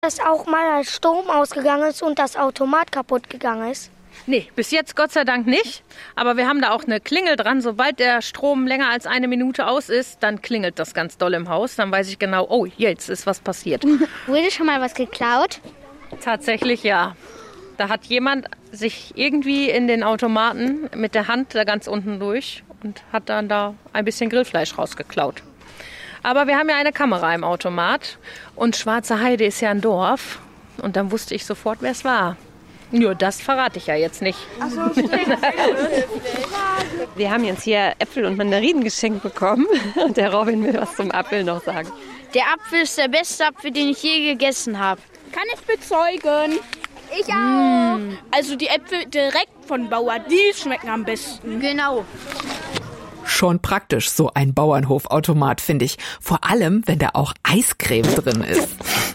Dass auch mal der Strom ausgegangen ist und das Automat kaputt gegangen ist? Nee, bis jetzt Gott sei Dank nicht. Aber wir haben da auch eine Klingel dran. Sobald der Strom länger als 1 Minute aus ist, dann klingelt das ganz doll im Haus. Dann weiß ich genau, oh, jetzt ist was passiert. Wurde schon mal was geklaut? Tatsächlich ja. Da hat jemand sich irgendwie in den Automaten mit der Hand da ganz unten durch und hat dann da ein bisschen Grillfleisch rausgeklaut. Aber wir haben ja eine Kamera im Automat und Schwarze Heide ist ja ein Dorf und dann wusste ich sofort, wer es war. Nur das verrate ich ja jetzt nicht. Wir haben jetzt hier Äpfel und Mandarinen geschenkt bekommen und der Robin will was zum Apfel noch sagen. Der Apfel ist der beste Apfel, den ich je gegessen habe. Kann ich bezeugen. Ich auch. Also die Äpfel direkt von Bauer, die schmecken am besten. Genau. Schon praktisch, so ein Bauernhofautomat, finde ich. Vor allem, wenn da auch Eiscreme drin ist.